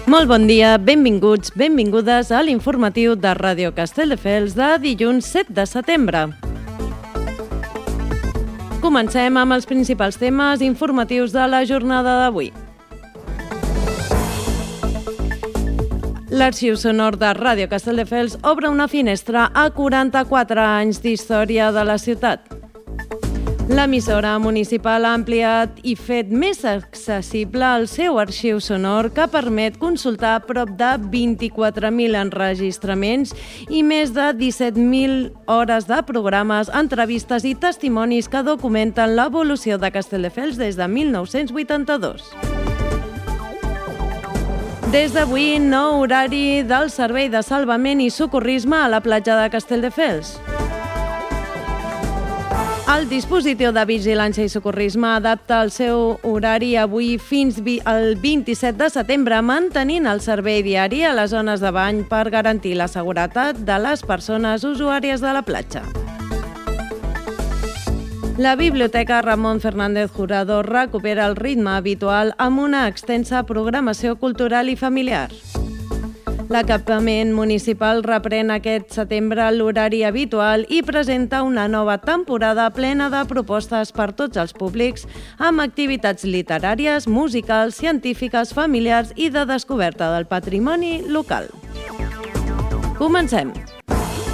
Molt bon dia, benvinguts, benvingudes a l'informatiu de Ràdio Castelldefels de dilluns 7 de setembre. Comencem amb els principals temes informatius de la jornada d'avui. L'Arxiu Sonor de Ràdio Castelldefels obre una finestra a 44 anys d'història de la ciutat. L'emissora municipal ha ampliat i fet més accessible el seu arxiu sonor, que permet consultar prop de 24.000 enregistraments i més de 17.000 hores de programes, entrevistes i testimonis que documenten l'evolució de Castelldefels des de 1982. Des d'avui, nou horari del Servei de Salvament i Socorrisme a la platja de Castelldefels. El dispositiu de vigilància i socorrisme adapta el seu horari avui fins al 27 de setembre, mantenint el servei diari a les zones de bany per garantir la seguretat de les persones usuàries de la platja. La Biblioteca Ramon Fernández Jurado recupera el ritme habitual amb una extensa programació cultural i familiar. L'acampament municipal reprèn aquest setembre l'horari habitual i presenta una nova temporada plena de propostes per tots els públics, amb activitats literàries, musicals, científiques, familiars i de descoberta del patrimoni local. Comencem!